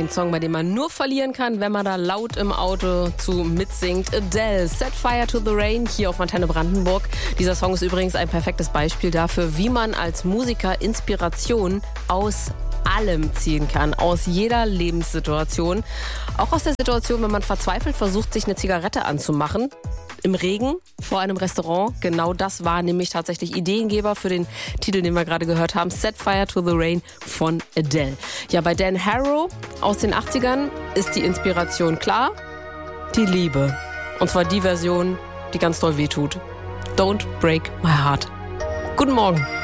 Ein Song, bei dem man nur verlieren kann, wenn man da laut im Auto zu mitsingt. Adele, Set Fire to the Rain, hier auf Antenne Brandenburg. Dieser Song ist übrigens ein perfektes Beispiel dafür, wie man als Musiker Inspiration aus allem ziehen kann, aus jeder Lebenssituation. Auch aus der Situation, wenn man verzweifelt versucht, sich eine Zigarette anzumachen. Im Regen vor einem Restaurant. Genau das war nämlich tatsächlich Ideengeber für den Titel, den wir gerade gehört haben. Set Fire to the Rain von Adele. Ja, bei Dan Harrow aus den 80ern ist die Inspiration klar. Die Liebe. Und zwar die Version, die ganz doll wehtut. Don't break my heart. Guten Morgen.